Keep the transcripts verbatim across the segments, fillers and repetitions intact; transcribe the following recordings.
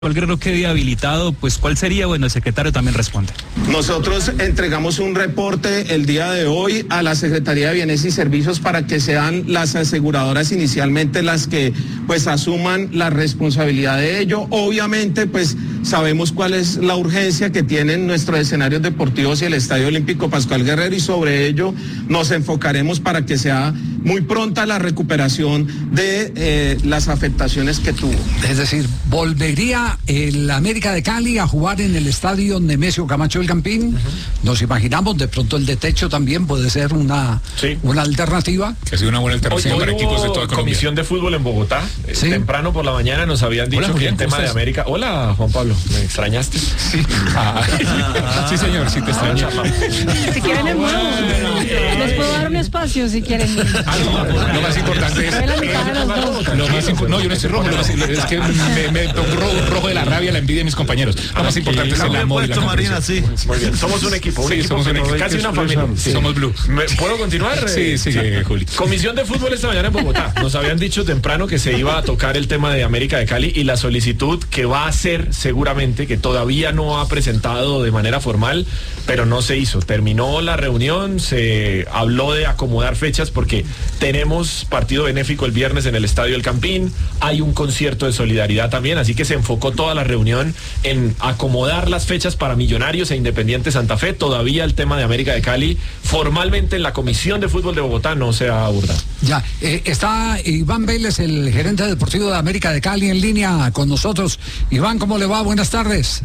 el Guerrero quede habilitado, pues ¿cuál sería? Bueno, el secretario también responde. Nosotros entregamos un reporte el día de hoy a la Secretaría de Bienes y Servicios para que sean las aseguradoras inicialmente las que pues asuman la responsabilidad de ello. Obviamente pues sabemos cuál es la urgencia que tienen nuestros escenarios deportivos y el Estadio Olímpico Pascual Guerrero, y sobre ello nos enfocaremos para que sea muy pronta la recuperación de eh, las afectaciones que tuvo. Es decir, volvería el América de Cali a jugar en el estadio Nemesio Camacho del Campín. Uh-huh. Nos imaginamos, de pronto el de techo también puede ser una, sí. una alternativa. Que ha sido una buena alternativa para equipos de toda Colombia. Comisión de fútbol en Bogotá. ¿Sí? Temprano por la mañana nos habían dicho Hola, que el tema de América. Hola, Juan Pablo, ¿me extrañaste? Sí. Ah, sí, señor, sí te extrañé. Si quieren en modo, les puedo dar un espacio si quieren. Ah, no, lo más importante es. Lo más impo- no, yo no estoy rojo, lo más, es que me, me pongo rojo, rojo de la rabia, la envidia de mis compañeros. Lo más importante es el amor y la Marina, sí. Muy bien, somos un equipo, un sí, equipo somos un equipo, casi una familia. Sí. Somos blue. ¿Puedo continuar? Sí, sí, eh, Juli. Comisión de fútbol esta mañana en Bogotá. Nos habían dicho temprano que se iba a tocar el tema de América de Cali y la solicitud que va a hacer seguramente, que todavía no ha presentado de manera formal, pero no se hizo. Terminó la reunión, se habló de acomodar fechas porque tenemos partido benéfico el viernes en el Estadio El Campín, hay un concierto de solidaridad también, así que se enfocó toda la reunión en acomodar las fechas para Millonarios e Independiente Santa Fe. Todavía el tema de América de Cali formalmente en la Comisión de Fútbol de Bogotá no se ha abordado. Ya, eh, está Iván Vélez, el gerente deportivo de América de Cali, en línea con nosotros. Iván, ¿cómo le va? Buenas tardes.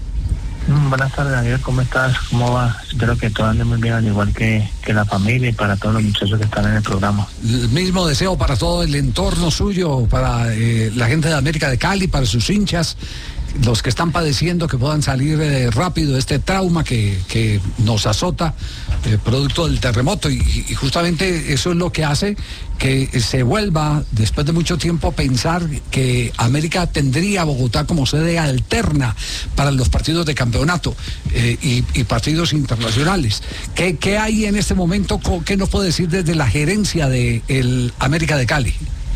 Buenas tardes, Daniel, ¿cómo estás? ¿Cómo va? Espero que todo ande muy bien, al igual que, que la familia y para todos los muchachos que están en el programa. El mismo deseo para todo el entorno suyo, para eh, la gente de América de Cali, para sus hinchas, los que están padeciendo, que puedan salir eh, rápido de este trauma que, que nos azota, eh, producto del terremoto, y, y justamente eso es lo que hace que se vuelva, después de mucho tiempo, a pensar que América tendría Bogotá como sede alterna para los partidos de campeonato eh, y, y partidos internacionales. ¿Qué, ¿Qué hay en este momento? ¿Qué nos puede decir desde la gerencia de el América de Cali?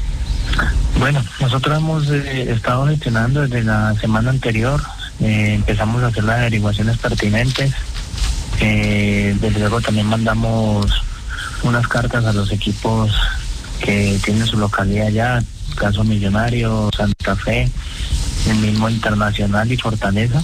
Bueno, nosotros hemos eh, estado gestionando desde la semana anterior, eh, empezamos a hacer las averiguaciones pertinentes, eh, desde luego también mandamos unas cartas a los equipos que tienen su localidad allá, caso Millonario, Santa Fe, el mismo Internacional y Fortaleza,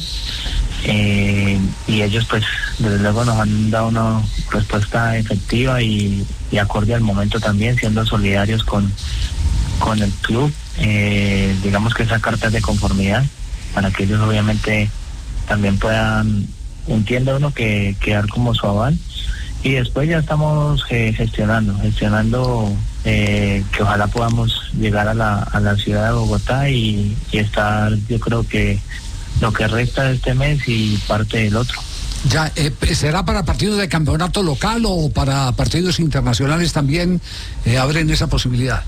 eh, y ellos pues desde luego nos han dado una respuesta efectiva y, y acorde al momento también, siendo solidarios con con el club, eh, digamos que esa carta es de conformidad para que ellos obviamente también puedan, entienda uno, que, que dar como su aval, y después ya estamos eh, gestionando, gestionando eh, que ojalá podamos llegar a la, a la ciudad de Bogotá y, y estar, yo creo que lo que resta de este mes y parte del otro. Ya, eh, ¿será para partidos de campeonato local o para partidos internacionales también eh, abren esa posibilidad?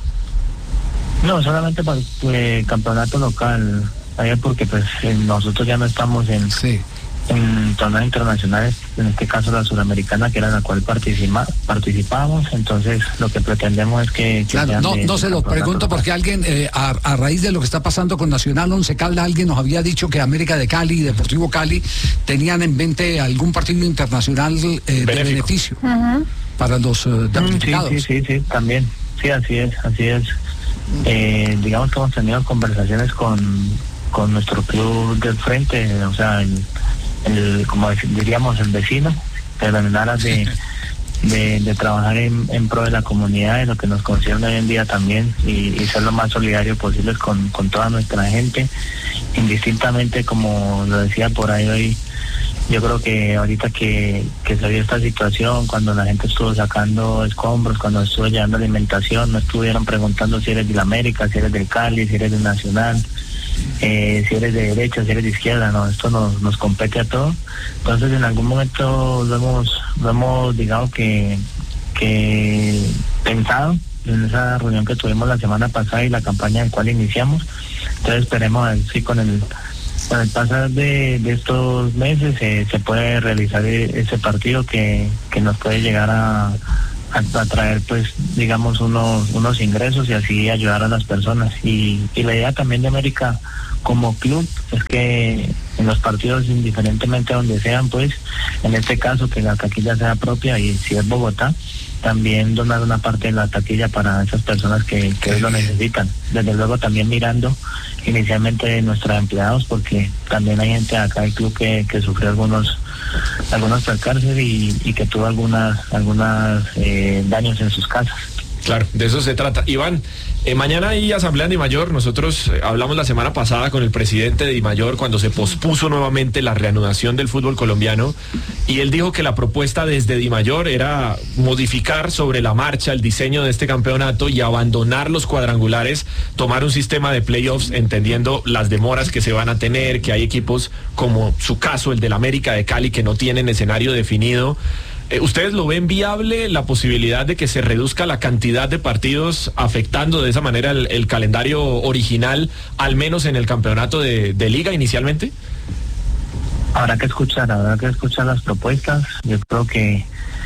No, solamente para el campeonato local, porque pues nosotros ya no estamos en, sí. en torneos internacionales, en este caso la Sudamericana, que era la cual participa, participamos, entonces lo que pretendemos es que... que claro, no, de, no se lo pregunto local. Porque alguien, eh, a, a raíz de lo que está pasando con Nacional Once Caldas, alguien nos había dicho que América de Cali y Deportivo Cali tenían en mente algún partido internacional eh, de beneficio uh-huh. para los uh, damnificados. Sí, sí, sí, sí, también, sí, así es, así es. Eh, digamos que hemos tenido conversaciones con, con nuestro club del frente, o sea, el, el como diríamos el vecino, pero en aras de, de, de trabajar en, en pro de la comunidad, de lo que nos concierne hoy en día también, y, y ser lo más solidario posible con, con toda nuestra gente, indistintamente, como lo decía por ahí hoy. Yo creo que ahorita que, que se vio esta situación, cuando la gente estuvo sacando escombros, cuando estuvo llevando alimentación, no estuvieron preguntando si eres de la América, si eres del Cali, si eres del Nacional, eh, si eres de derecha, si eres de izquierda, no, esto nos, nos compete a todos. Entonces en algún momento lo hemos, lo hemos digamos que, que pensado en esa reunión que tuvimos la semana pasada y la campaña en cual iniciamos. Entonces esperemos a ver si con el Con el pasar de, de estos meses eh, se puede realizar ese partido que, que nos puede llegar a, a, a traer, pues, digamos, unos unos ingresos y así ayudar a las personas. Y, y la idea también de América, como club es que en los partidos, indiferentemente donde sean, pues en este caso que la taquilla sea propia, y si es Bogotá, también donar una parte de la taquilla para esas personas que, que lo necesitan. Desde luego también mirando inicialmente nuestros empleados, porque también hay gente acá del club que, que sufrió algunos algunos percances y, y que tuvo algunas algunas eh, daños en sus casas. Claro, de eso se trata. Iván, eh, mañana hay asamblea en Dimayor. Nosotros eh, hablamos la semana pasada con el presidente de Dimayor cuando se pospuso nuevamente la reanudación del fútbol colombiano, y él dijo que la propuesta desde Dimayor era modificar sobre la marcha el diseño de este campeonato y abandonar los cuadrangulares, tomar un sistema de playoffs, entendiendo las demoras que se van a tener, que hay equipos como su caso, el del América de Cali, que no tienen escenario definido. ¿Ustedes lo ven viable, la posibilidad de que se reduzca la cantidad de partidos, afectando de esa manera el, el calendario original, al menos en el campeonato de, de liga inicialmente? Habrá que escuchar, habrá que escuchar las propuestas. Yo creo que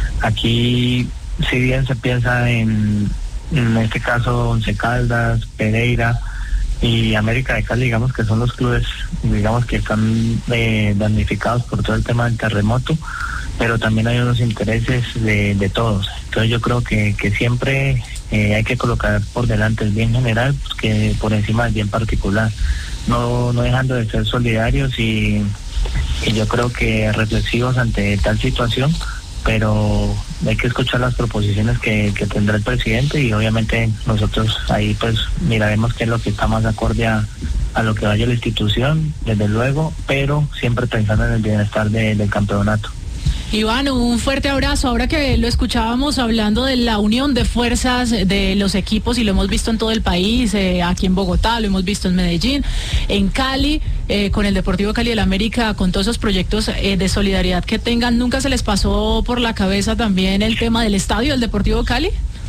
aquí, si bien se piensa en, en este caso, Once Caldas, Pereira y América de Cali, digamos que son los clubes, digamos que están eh, damnificados por todo el tema del terremoto, pero también hay unos intereses de, de todos. Entonces yo creo que, que siempre eh, hay que colocar por delante el bien general, pues, que por encima del bien particular, no, no dejando de ser solidarios y, y yo creo que reflexivos ante tal situación, pero hay que escuchar las proposiciones que, que tendrá el presidente, y obviamente nosotros ahí pues miraremos qué es lo que está más acorde a, a lo que vaya la institución, desde luego, pero siempre pensando en el bienestar de, del campeonato. Iván, un fuerte abrazo. Ahora que lo escuchábamos hablando de la unión de fuerzas de los equipos, y lo hemos visto en todo el país, eh, aquí en Bogotá, lo hemos visto en Medellín, en Cali, eh, con el Deportivo Cali del América, con todos esos proyectos eh, de solidaridad que tengan, ¿nunca se les pasó por la cabeza también el tema del estadio del Deportivo Cali?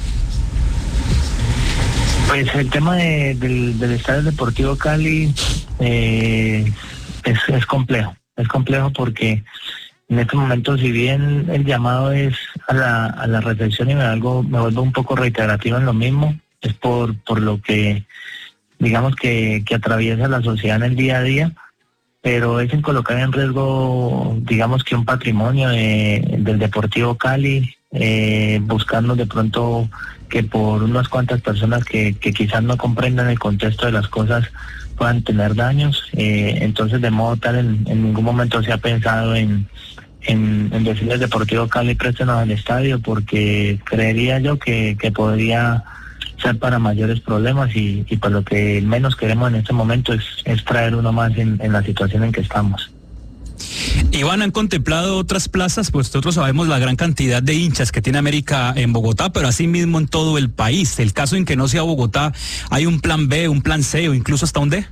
Pues el tema de, del, del estadio Deportivo Cali eh, es, es complejo, es complejo porque en este momento, si bien el llamado es a la, a la reflexión, y me, algo, me vuelvo un poco reiterativo en lo mismo, es por, por lo que digamos que, que atraviesa la sociedad en el día a día, pero es en colocar en riesgo, digamos que un patrimonio de, del Deportivo Cali, eh, buscando de pronto que por unas cuantas personas que, que quizás no comprendan el contexto de las cosas puedan tener daños. Eh, entonces, de modo tal, en, en ningún momento se ha pensado en en, en decirles Deportivo Cali préstenos al estadio, porque creería yo que, que podría ser para mayores problemas, y, y por lo que menos queremos en este momento es, es traer uno más en, en la situación en que estamos. Iván, ¿han contemplado otras plazas? Pues nosotros sabemos la gran cantidad de hinchas que tiene América en Bogotá, pero así mismo en todo el país. El caso en que no sea Bogotá, ¿hay un plan B, un plan C o incluso hasta un D?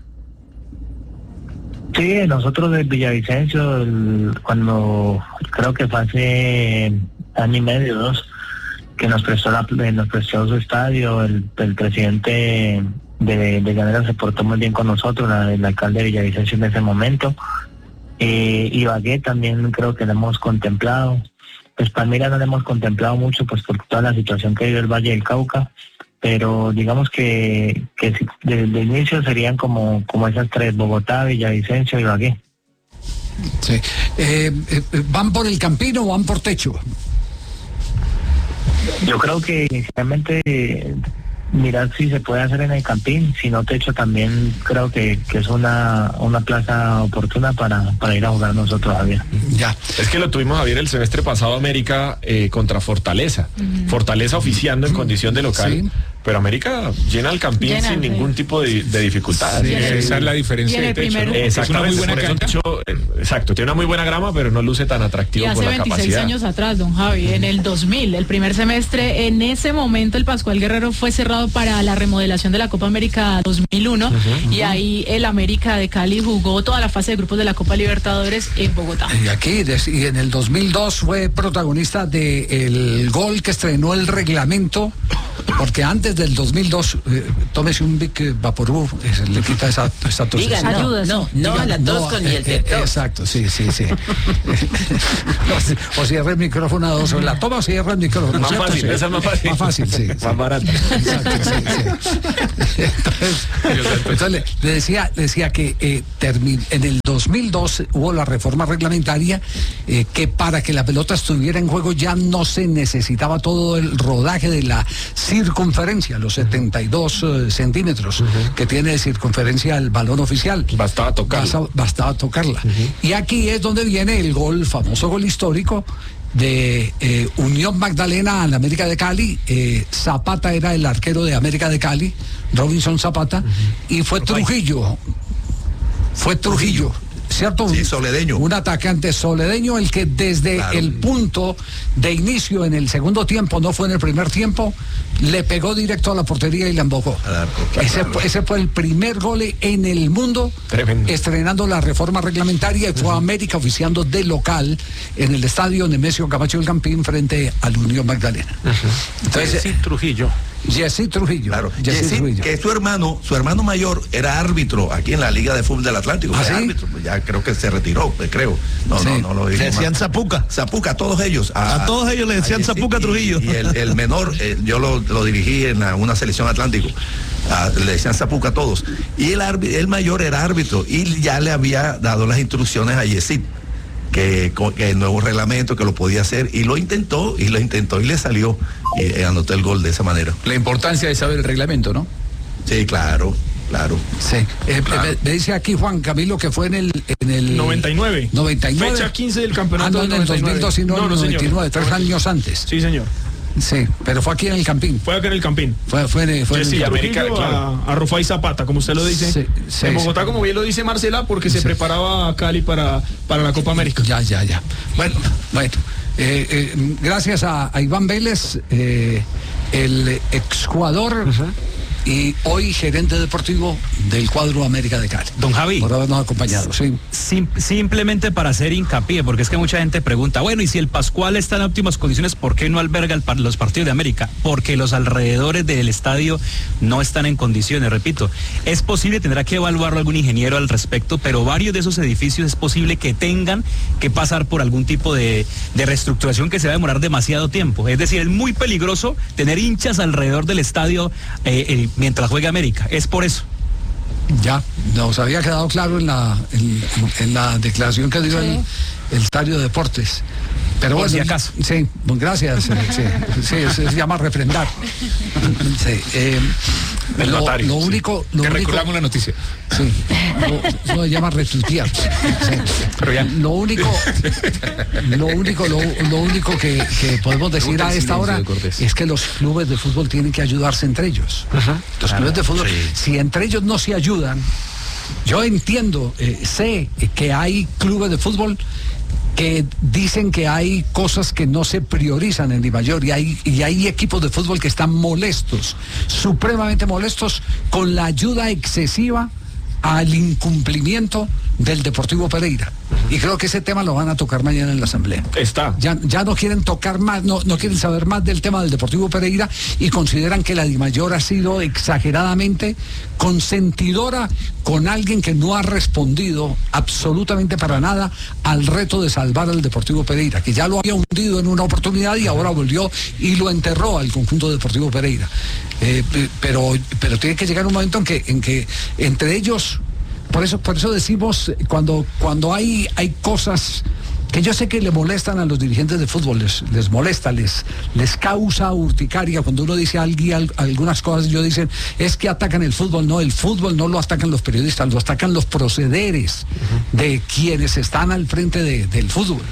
Sí, nosotros de Villavicencio, el, cuando creo que fue hace año y medio, dos, que nos prestó la, nos prestó su estadio, el, el presidente de, de Llanera se portó muy bien con nosotros, la, el alcalde de Villavicencio en ese momento. Eh, Ibagué también creo que lo hemos contemplado. Pues Palmira no lo hemos contemplado mucho, pues por toda la situación que vive el Valle del Cauca, pero digamos que, que desde el inicio serían como, como esas tres: Bogotá, Villavicencio y Ibagué. Sí. Eh, eh, ¿Van por el Campino o van por techo? Yo creo que inicialmente eh, mirar si se puede hacer en el Campín, si no techo también creo que, que es una, una plaza oportuna para, para ir a jugar nosotros, Javier. Ya. Es que lo tuvimos, Javier, el semestre pasado América eh, contra Fortaleza. Mm. Fortaleza oficiando en condición de local. Sí. Pero América llena el Campín llena, sin sí. ningún tipo de, de dificultad. Sí, esa es la diferencia de techo, ¿no? Exactamente, es una muy buena techo, exacto, tiene una muy buena grama, pero no luce tan atractivo por la capacidad. Y hace veintiséis años atrás, don Javi, en el dos mil, el primer semestre, en ese momento el Pascual Guerrero fue cerrado para la remodelación de la Copa América dos mil uno, uh-huh, uh-huh. y ahí el América de Cali jugó toda la fase de grupos de la Copa Libertadores en Bogotá. Y aquí, y en el dos mil dos fue protagonista del gol que estrenó el reglamento, porque antes desde el dos mil dos, eh, tómese un Vic Vaporub, eh, le quita esa, esa tos. Diga, no, Ayuda, no, sí. no, a la tos No, con eh, miel de eh, tos. Exacto, sí, sí, sí. o, o cierra el micrófono a dos, o la toma o cierra el micrófono. Más ¿cierto? fácil, Sí. esa es más fácil. Más fácil, sí. sí. Más barato. Exacto, sí, sí. Entonces, entonces le, le decía, le decía que eh, termi- en el dos mil dos hubo la reforma reglamentaria eh, que para que la pelota estuviera en juego ya no se necesitaba todo el rodaje de la circunferencia, los setenta y dos eh, centímetros uh-huh. que tiene de circunferencia el balón oficial. Bastaba tocarla. Basta, bastaba tocarla. Uh-huh. Y aquí es donde viene el gol, famoso gol histórico de eh, Unión Magdalena al América de Cali. eh, Zapata era el arquero de América de Cali, Robinson Zapata, uh-huh. y fue Trujillo, fue Trujillo, ¿cierto? Sí, soledeño. Un atacante soledeño, el que desde claro. el punto de inicio en el segundo tiempo, no fue en el primer tiempo, le pegó directo a la portería y la embocó. Claro, claro. Ese, ese fue el primer gol en el mundo, tremendo, estrenando la reforma reglamentaria, y fue uh-huh. a América oficiando de local en el estadio Nemesio Camacho del Campín frente al Unión Magdalena. Uh-huh. Entonces, sí, Trujillo. Jessy Trujillo. Claro, Jessy Trujillo. Que su hermano, su hermano mayor era árbitro aquí en la Liga de Fútbol del Atlántico. ¿Ah, sí? Árbitro, ya creo que se retiró, creo. No, sí. no, no lo digo. Le decían Zapuca. Zapuca, a todos ellos. A, a todos ellos le decían Zapuca Trujillo. Y, y el, el menor, eh, yo lo, lo dirigí en la, una selección Atlántico. A, le decían Zapuca a todos. Y el, el mayor era árbitro y ya le había dado las instrucciones a Jessy. Que, que el nuevo reglamento, que lo podía hacer, y lo intentó, y lo intentó, y le salió, y eh, anotó el gol de esa manera. La importancia de saber el reglamento, ¿no? Sí, claro, claro. Sí. Eh, claro. Me, me dice aquí Juan Camilo que fue en el... En el noventa y nueve. noventa y nueve. Fecha quince del campeonato. Ah, no, en el dos mil dos y no, no, no noventa y nueve, tres años antes. Sí, señor. Sí, pero fue aquí en el Campín. Fue aquí en el Campín. Fue, fue, en, fue sí, en el América, Campín. claro. a, a Rufai Zapata, como usted lo dice. Sí, sí, en Bogotá, sí. como bien lo dice Marcela, porque se sí. preparaba a Cali para, para la Copa América. Ya, ya, ya. Bueno, bueno. Eh, eh, gracias a, a Iván Vélez, eh, el exjugador uh-huh. y hoy gerente deportivo del cuadro América de Cali. Don Javi. Por habernos acompañado, sí. Sim, simplemente para hacer hincapié, porque es que mucha gente pregunta, bueno, y si el Pascual está en óptimas condiciones, ¿por qué no alberga el, los partidos de América? Porque los alrededores del estadio no están en condiciones, repito. Es posible, tendrá que evaluarlo algún ingeniero al respecto, pero varios de esos edificios es posible que tengan que pasar por algún tipo de, de reestructuración que se va a demorar demasiado tiempo. Es decir, es muy peligroso tener hinchas alrededor del estadio eh, eh, mientras juega América. Es por eso. Ya, nos había quedado claro en la, en, en la declaración que dio sí. el, el Estadio de Deportes. Pero por bueno, si acaso. Sí, gracias. Sí, sí, se, se llama refrendar. Sí, eh, el lo, notario. Lo único. Sí. Lo que único, recordamos la noticia. Sí, lo, lo se llama retuitear. Sí. Pero ya. Lo único, lo único, lo, lo único que, que podemos decir a esta hora es que los clubes de fútbol tienen que ayudarse entre ellos. Ajá. Los claro, clubes de fútbol, sí. si entre ellos no se ayudan, yo entiendo, eh, sé que hay clubes de fútbol que dicen que hay cosas que no se priorizan en Dimayor y hay, y hay equipos de fútbol que están molestos, supremamente molestos con la ayuda excesiva al incumplimiento del Deportivo Pereira. Y creo que ese tema lo van a tocar mañana en la asamblea. Está. Ya, ya no quieren tocar más, no, no quieren saber más del tema del Deportivo Pereira y consideran que la Dimayor ha sido exageradamente consentidora con alguien que no ha respondido absolutamente para nada al reto de salvar al Deportivo Pereira, que ya lo había hundido en una oportunidad y ahora volvió y lo enterró al conjunto Deportivo Pereira. Eh, pero, pero tiene que llegar un momento en que, en que entre ellos, por eso, por eso decimos, cuando, cuando hay, hay cosas que yo sé que le molestan a los dirigentes de fútbol, les, les molesta, les, les causa urticaria cuando uno dice alguien, algunas cosas, ellos dicen, es que atacan el fútbol. No, el fútbol no lo atacan los periodistas, lo atacan los procederes uh-huh. de quienes están al frente de, del fútbol.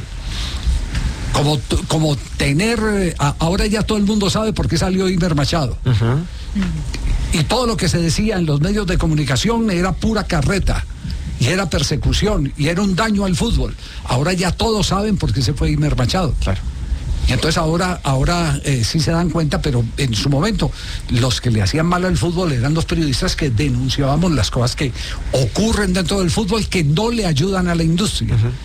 Como, como tener, ahora ya todo el mundo sabe por qué salió Imer Machado. Uh-huh. Y todo lo que se decía en los medios de comunicación era pura carreta. Y era persecución, y era un daño al fútbol. Ahora ya todos saben por qué se fue Imer Machado. Claro. Y entonces ahora, ahora eh, sí se dan cuenta, pero en su momento los que le hacían mal al fútbol eran los periodistas que denunciábamos las cosas que ocurren dentro del fútbol que no le ayudan a la industria. Uh-huh.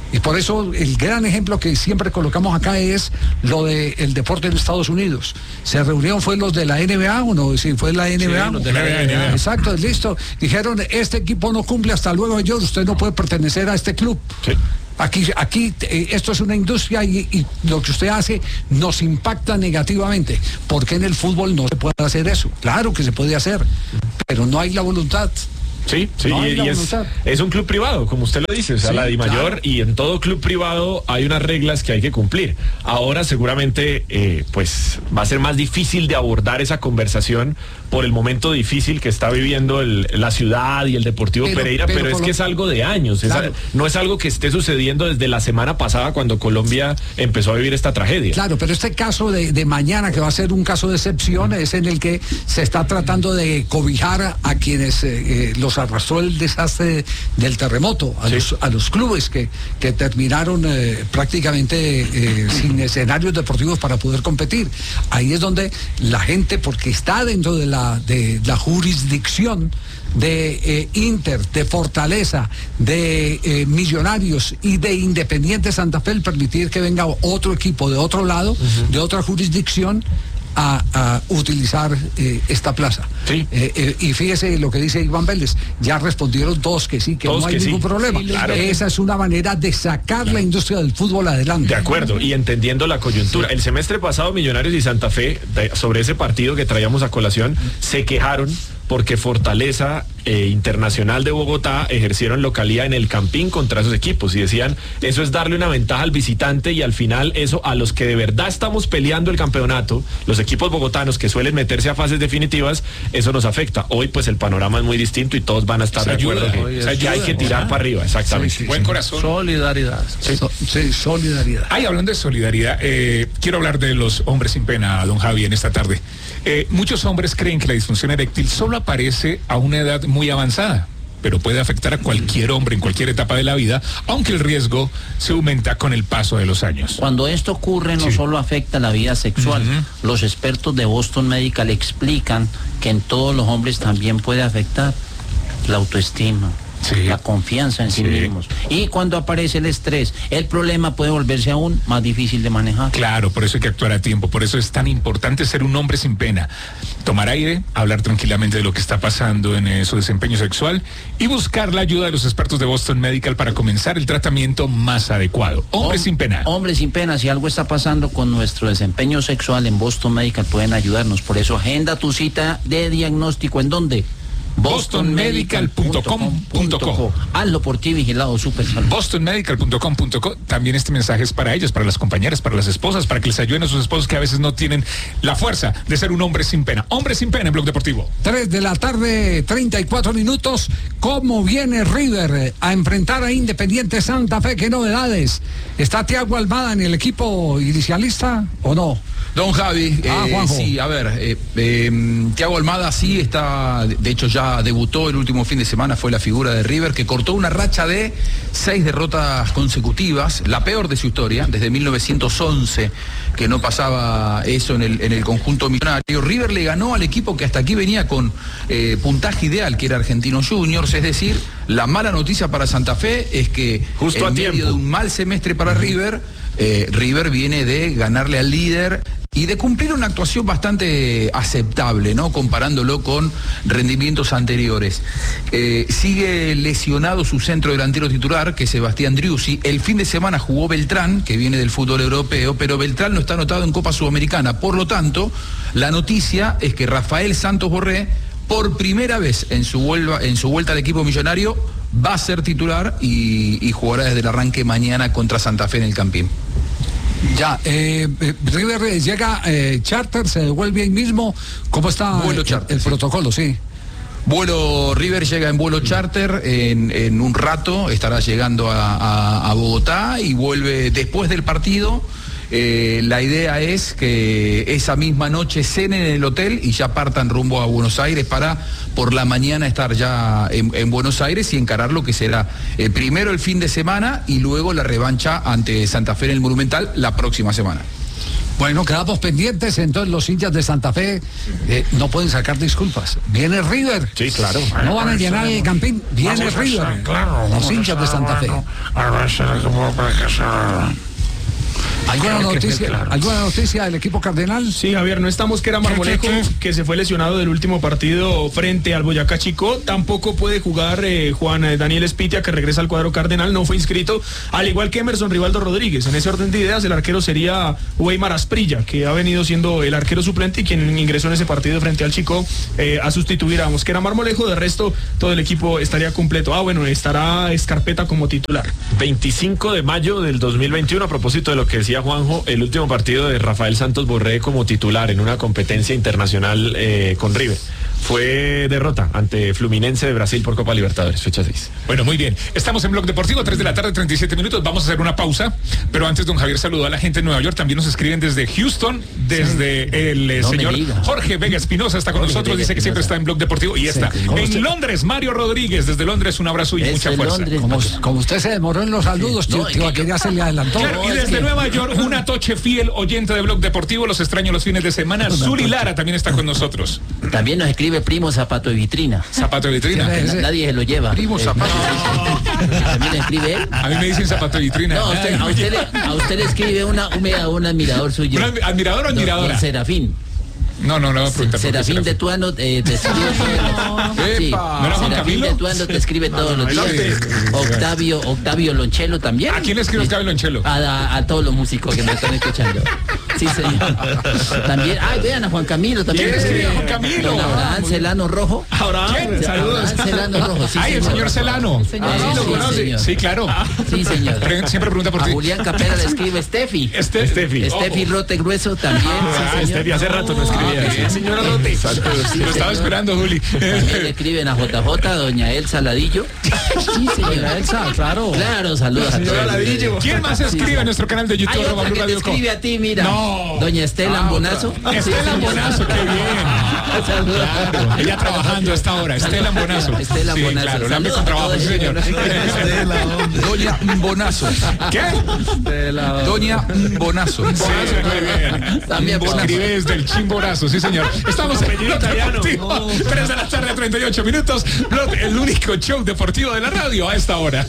Y por eso el gran ejemplo que siempre colocamos acá es lo del deporte en Estados Unidos. Se reunieron, fue los de la N B A, ¿o no? Sí, fue la N B A. Sí, los de la N B A. Exacto, listo. Dijeron, este equipo no cumple, hasta luego yo, usted no puede pertenecer a este club. Sí. Aquí, aquí eh, esto es una industria y, y lo que usted hace nos impacta negativamente. ¿Por qué en el fútbol no se puede hacer eso? Claro que se puede hacer, pero no hay la voluntad. Sí, sí, no y, y es, es un club privado, como usted lo dice, o sea, sí, la DIMAYOR, claro. Y en todo club privado hay unas reglas que hay que cumplir. Ahora seguramente eh, pues va a ser más difícil de abordar esa conversación por el momento difícil que está viviendo el, la ciudad y el Deportivo pero, Pereira, pero, pero es que es algo de años, claro. es, no es algo que esté sucediendo desde la semana pasada cuando Colombia empezó a vivir esta tragedia. Claro, pero este caso de, de mañana, que va a ser un caso de excepción, es en el que se está tratando de cobijar a quienes eh, los arrastró el desastre del terremoto, a, sí. los, a los clubes que, que terminaron eh, prácticamente eh, sin escenarios deportivos para poder competir. Ahí es donde la gente, porque está dentro de la de la jurisdicción de eh, Inter, de Fortaleza, de eh, Millonarios y de Independiente Santa Fe, el permitir que venga otro equipo de otro lado, uh-huh. de otra jurisdicción, a, a utilizar eh, esta plaza. Sí. Eh, eh, y fíjese lo que dice Iván Vélez, ya respondieron todos que sí, que todos no hay que ningún sí. problema. Sí, claro. Esa es una manera de sacar claro. la industria del fútbol adelante. De acuerdo, y entendiendo la coyuntura. Sí. El semestre pasado Millonarios y Santa Fe, de, sobre ese partido que traíamos a colación, se quejaron porque Fortaleza eh, Internacional de Bogotá ejercieron localía en el Campín contra esos equipos y decían, eso es darle una ventaja al visitante y al final eso a los que de verdad estamos peleando el campeonato, los equipos bogotanos que suelen meterse a fases definitivas, eso nos afecta. Hoy pues el panorama es muy distinto y todos van a estar de acuerdo que, que hay que tirar ¿no? para arriba, exactamente. Sí, sí, Buen sí. corazón. Solidaridad. Sí, so, sí solidaridad. Ay, hablando de solidaridad, eh, quiero hablar de los hombres sin pena, don Javi, en esta tarde. Eh, muchos hombres creen que la disfunción eréctil solo aparece a una edad muy avanzada, pero puede afectar a cualquier hombre en cualquier etapa de la vida, aunque el riesgo se aumenta con el paso de los años. Cuando esto ocurre no sí. solo afecta la vida sexual, uh-huh. los expertos de Boston Medical explican que en todos los hombres también puede afectar la autoestima. Sí. La confianza en sí, sí mismos. Y cuando aparece el estrés, el problema puede volverse aún más difícil de manejar. Claro, por eso hay que actuar a tiempo, por eso es tan importante ser un hombre sin pena. Tomar aire, hablar tranquilamente de lo que está pasando en eh, su desempeño sexual y buscar la ayuda de los expertos de Boston Medical para comenzar el tratamiento más adecuado. Hombre Hom- sin pena. Hombre sin pena, si algo está pasando con nuestro desempeño sexual en Boston Medical pueden ayudarnos. Por eso agenda tu cita de diagnóstico. ¿En dónde? boston medical punto com punto co. Hazlo por ti, vigilado super salud. boston medical punto com punto co. También este mensaje es para ellos, para las compañeras, para las esposas, para que les ayuden a sus esposos que a veces no tienen la fuerza de ser un hombre sin pena. Hombre sin pena en Blog Deportivo. Tres de la tarde, treinta y cuatro minutos. ¿Cómo viene River a enfrentar a Independiente Santa Fe? ¿Qué novedades? ¿Está Thiago Almada en el equipo inicialista o no? Don Javi, ah, eh, sí, a ver, eh, eh, Thiago Almada sí está, de hecho ya debutó el último fin de semana, fue la figura de River, que cortó una racha de seis derrotas consecutivas, la peor de su historia, desde mil novecientos once, que no pasaba eso en el, en el conjunto millonario. River le ganó al equipo que hasta aquí venía con eh, puntaje ideal, que era Argentinos Juniors, es decir, la mala noticia para Santa Fe es que justo en a medio tiempo de un mal semestre para River, eh, River viene de ganarle al líder y de cumplir una actuación bastante aceptable, ¿no? Comparándolo con rendimientos anteriores. Eh, sigue lesionado su centro delantero titular, que es Sebastián Driussi. El fin de semana jugó Beltrán, que viene del fútbol europeo, pero Beltrán no está anotado en Copa Sudamericana. Por lo tanto, la noticia es que Rafael Santos Borré, por primera vez en su, vuelva, en su vuelta al equipo millonario, va a ser titular y, y jugará desde el arranque mañana contra Santa Fe en el Campín. Ya, eh, River llega eh, charter, se devuelve ahí mismo. ¿Cómo está vuelo el, charter, el sí. protocolo? Sí. Vuelo, River llega en vuelo charter en, en un rato, estará llegando a, a, a Bogotá y vuelve después del partido. Eh, la idea es que esa misma noche cenen en el hotel y ya partan rumbo a Buenos Aires para por la mañana estar ya en, en Buenos Aires y encarar lo que será eh, primero el fin de semana y luego la revancha ante Santa Fe en el Monumental la próxima semana. Bueno, quedamos pendientes, entonces los hinchas de Santa Fe eh, no pueden sacar disculpas. Viene River. Sí, claro. No van a llenar el Campín. Viene River. Claro, los hinchas de Santa Fe. ¿Alguna noticia, ¿Alguna noticia del equipo cardenal? Sí, Javier, no estamos que era Marmolejo, que se fue lesionado del último partido frente al Boyacá Chico. Tampoco puede jugar eh, Juan Daniel Espitia, que regresa al cuadro cardenal, no fue inscrito, al igual que Emerson Rivaldo Rodríguez. En ese orden de ideas, el arquero sería Weimar Asprilla, que ha venido siendo el arquero suplente y quien ingresó en ese partido frente al Chico eh, a sustituir a Mosquera Marmolejo. De resto, todo el equipo estaría completo. Ah, bueno, estará Escarpeta como titular. veinticinco de mayo del dos mil veintiuno, a propósito de lo que decía Juanjo, el último partido de Rafael Santos Borré como titular en una competencia internacional eh, con River. Fue derrota ante Fluminense de Brasil por Copa Libertadores, fecha seis. Bueno, muy bien. Estamos en Blog Deportivo, tres de la tarde, treinta y siete minutos. Vamos a hacer una pausa, pero antes don Javier saludó a la gente en Nueva York. También nos escriben desde Houston, desde sí. el eh, no señor Jorge Vega Espinosa está con Jorge nosotros, Vega dice que Espinosa. Siempre está en Blog Deportivo y está. Sí, en usted? Londres, Mario Rodríguez, desde Londres, un abrazo y es mucha fuerza. Londres, como, como usted se demoró en los saludos, tío, no, tío, que ya se le adelantó. Claro, y desde Nueva York, una toche fiel oyente de Blog Deportivo, los extraños los fines de semana. Zuli Lara también está con nosotros. También nos escribe Primo Zapato de Vitrina. Zapato de Vitrina. Nadie se lo lleva. Primo Zapato. No. También escribe él. A mí me dicen Zapato de Vitrina. No, a usted, a usted, le, a usted le escribe una, una, un admirador suyo. ¿Un admirador o admiradora? Don Serafín. No, no, no. Serafín, Serafín de Tuano eh, te escribe todo. Sí, ¿No Serafín de Tuano te escribe todos los días. Octavio, Octavio Lonchelo también. ¿A quién le escribe Octavio Lonchelo? A, a, a todos los músicos que me están escuchando. Sí, señor. También, ay, vean a Juan Camilo también. ¿Quién escribe a Juan Camilo? Don Abraham Celano Rojo. Abraham, saludos. Abraham Celano Rojo, sí, ay, el señor Celano. Señor. Ah, sí, ¿lo conoce? señor. Sí, claro. Sí, señor. Siempre pregunta por a ti. Julián Capera le escribe Steffi. Este, Steffi. Steffi Rote Grueso también. Ah, sí, Steffi hace rato no escribía. Ah, señora Rote. Sí, lo estaba esperando, Juli. También le escriben a J J, doña Elsa Ladillo. Sí, señora Elsa, claro. Claro, saludos a todos. Ladillo. ¿Quién más escribe sí, en nuestro canal de YouTube? Hay otra que te escribe a ti, mira. No. Doña Estela Ambonazo. Estela Ambonazo, qué bien. Claro. Ella trabajando a esta hora. Estela Ambonazo. Estela sí, Ambonazo. Claro, la con trabajo, sí, señor. Doña Ambonazo. ¿Qué? Doña Ambonazo. Sí, muy bien. También escribe desde el Chimborazo, sí, señor. Estamos en Blog Deportivo. No. tres de la tarde, treinta y ocho minutos. Blog, el único show deportivo de la radio a esta hora.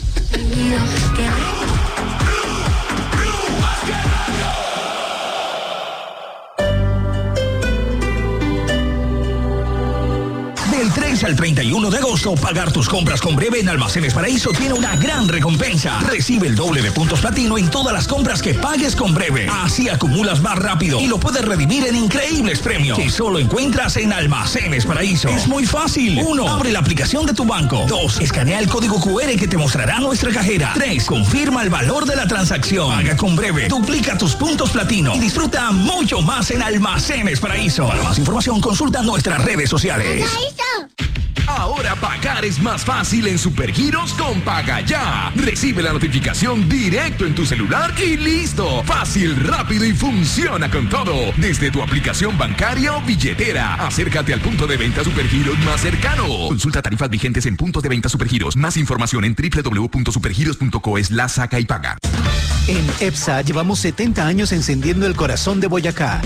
Del tres al treinta y uno de agosto, pagar tus compras con Breve en Almacenes Paraíso tiene una gran recompensa. Recibe el doble de puntos platino en todas las compras que pagues con Breve. Así acumulas más rápido y lo puedes redimir en increíbles premios que solo encuentras en Almacenes Paraíso. Es muy fácil. uno. Abre la aplicación de tu banco. dos. Escanea el código cu erre que te mostrará nuestra cajera. tres. Confirma el valor de la transacción. Paga con Breve. Duplica tus puntos platino y disfruta mucho más en Almacenes Paraíso. Para más información, consulta nuestras redes sociales. Ahora pagar es más fácil en Supergiros con Paga Ya. Recibe la notificación directo en tu celular y listo. Fácil, rápido y funciona con todo. Desde tu aplicación bancaria o billetera. Acércate al punto de venta Supergiros más cercano. Consulta tarifas vigentes en puntos de venta Supergiros. Más información en doble u doble u doble u punto supergiros punto co es la saca y paga. En EPSA llevamos setenta años encendiendo el corazón de Boyacá.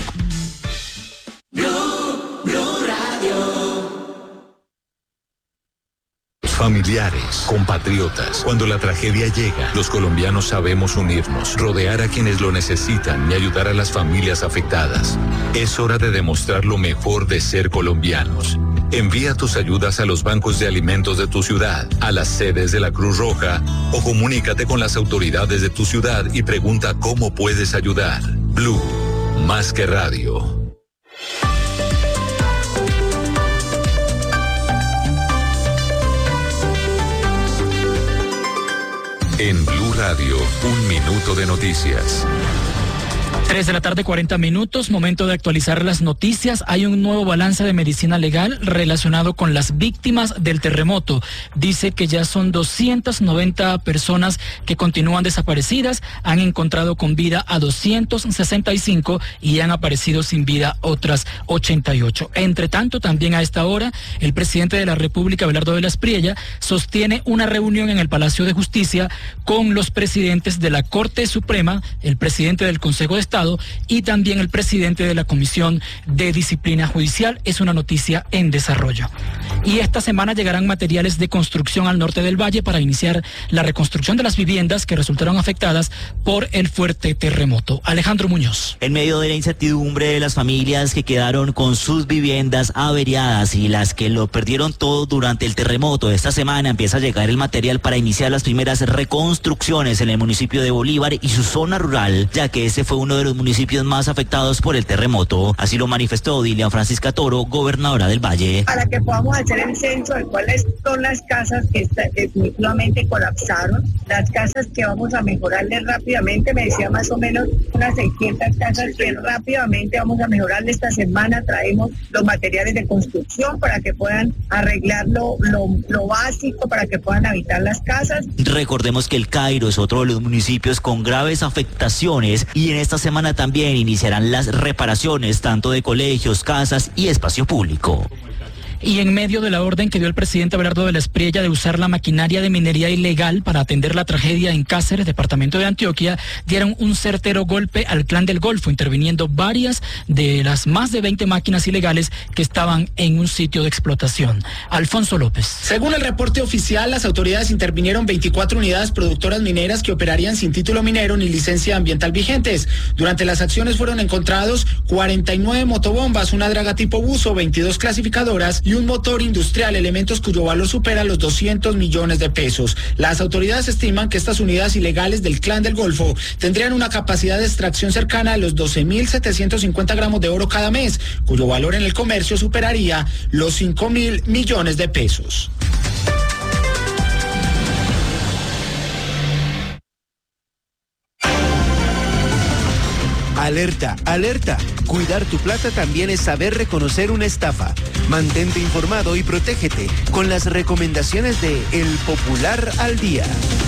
Familiares, compatriotas, cuando la tragedia llega, los colombianos sabemos unirnos, rodear a quienes lo necesitan y ayudar a las familias afectadas. Es hora de demostrar lo mejor de ser colombianos. Envía tus ayudas a los bancos de alimentos de tu ciudad, a las sedes de la Cruz Roja o comunícate con las autoridades de tu ciudad y pregunta cómo puedes ayudar. Blue, más que radio. En Blue Radio, un minuto de noticias. tres de la tarde, cuarenta minutos, momento de actualizar las noticias. Hay un nuevo balance de medicina legal relacionado con las víctimas del terremoto. Dice que ya son doscientas noventa personas que continúan desaparecidas, han encontrado con vida a doscientos sesenta y cinco y han aparecido sin vida otras ochenta y ocho. Entre tanto, también a esta hora, el presidente de la República, Abelardo de la Espriella, sostiene una reunión en el Palacio de Justicia con los presidentes de la Corte Suprema, el presidente del Consejo de Estado Estado y también el presidente de la Comisión de Disciplina Judicial. Es una noticia en desarrollo. Y esta semana llegarán materiales de construcción al norte del valle para iniciar la reconstrucción de las viviendas que resultaron afectadas por el fuerte terremoto. Alejandro Muñoz. En medio de la incertidumbre de las familias que quedaron con sus viviendas averiadas y las que lo perdieron todo durante el terremoto, esta semana empieza a llegar el material para iniciar las primeras reconstrucciones en el municipio de Bolívar y su zona rural, ya que ese fue uno de los municipios más afectados por el terremoto. Así lo manifestó Dilian Francisca Toro, gobernadora del Valle. Para que podamos hacer el censo de cuáles son las casas que está, definitivamente colapsaron, las casas que vamos a mejorarles rápidamente, me decía más o menos unas seiscientas casas que rápidamente vamos a mejorarle. Esta semana traemos los materiales de construcción para que puedan arreglar lo, lo, lo básico, para que puedan habitar las casas. Recordemos que el Cairo es otro de los municipios con graves afectaciones y en esta semana también iniciarán las reparaciones tanto de colegios, casas y espacio público. Y en medio de la orden que dio el presidente Abelardo de la Espriella de usar la maquinaria de minería ilegal para atender la tragedia en Cáceres, departamento de Antioquia, dieron un certero golpe al Clan del Golfo, interviniendo varias de las más de veinte máquinas ilegales que estaban en un sitio de explotación. Alfonso López. Según el reporte oficial, las autoridades intervinieron veinticuatro unidades productoras mineras que operarían sin título minero ni licencia ambiental vigentes. Durante las acciones fueron encontrados cuarenta y nueve motobombas, una draga tipo buzo, veintidós clasificadoras y un motor industrial, elementos cuyo valor supera los doscientos millones de pesos. Las autoridades estiman que estas unidades ilegales del Clan del Golfo tendrían una capacidad de extracción cercana a los doce mil setecientos cincuenta gramos de oro cada mes, cuyo valor en el comercio superaría los cinco mil millones de pesos. Alerta, alerta. Cuidar tu plata también es saber reconocer una estafa. Mantente informado y protégete con las recomendaciones de El Popular al Día.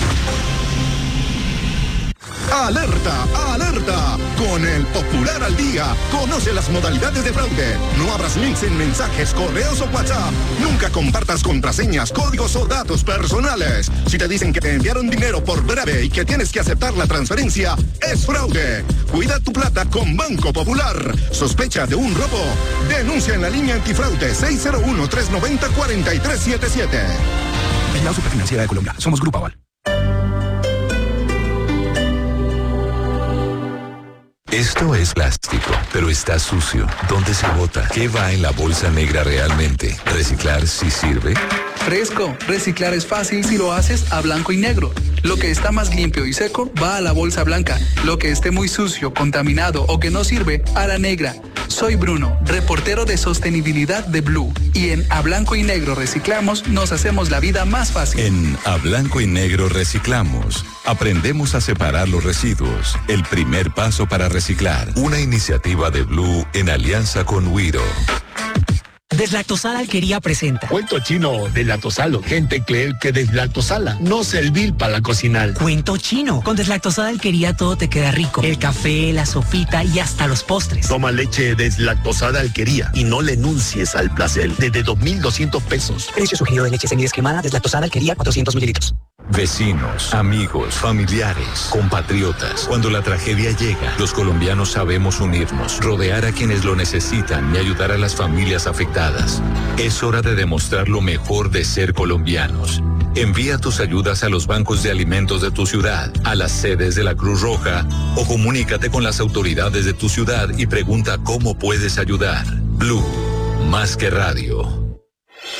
¡Alerta! ¡Alerta! Con El Popular al Día, conoce las modalidades de fraude. No abras links en mensajes, correos o WhatsApp. Nunca compartas contraseñas, códigos o datos personales. Si te dicen que te enviaron dinero por breve y que tienes que aceptar la transferencia, es fraude. Cuida tu plata con Banco Popular. ¿Sospecha de un robo? Denuncia en la línea antifraude seis cero uno, tres nueve cero, cuatro tres siete siete. La Superfinanciera de Colombia. Somos Grupo Aval. Esto es plástico, pero está sucio. ¿Dónde se bota? ¿Qué va en la bolsa negra realmente? ¿Reciclar sí sirve? Fresco, reciclar es fácil si lo haces a blanco y negro. Lo que está más limpio y seco va a la bolsa blanca. Lo que esté muy sucio, contaminado o que no sirve, a la negra. Soy Bruno, reportero de sostenibilidad de Blue. Y en A Blanco y Negro Reciclamos nos hacemos la vida más fácil. En A Blanco y Negro Reciclamos aprendemos a separar los residuos. El primer paso para reciclar. Una iniciativa de Blue en alianza con Wiro. Deslactosada Alquería presenta. Cuento chino, deslactosalo. Gente cree que deslactosala no servir para cocinar. Cuento chino. Con Deslactosada Alquería todo te queda rico. El café, la sopita y hasta los postres. Toma leche deslactosada Alquería y no le enuncies al placer. Desde dos mil doscientos pesos. Precio sugerido de leche semidescremada Deslactosada Alquería cuatrocientos mililitros. Vecinos, amigos, familiares, compatriotas. Cuando la tragedia llega, los colombianos sabemos unirnos, rodear a quienes lo necesitan y ayudar a las familias afectadas. Es hora de demostrar lo mejor de ser colombianos. Envía tus ayudas a los bancos de alimentos de tu ciudad, a las sedes de la Cruz Roja o comunícate con las autoridades de tu ciudad y pregunta cómo puedes ayudar. Blue, más que radio.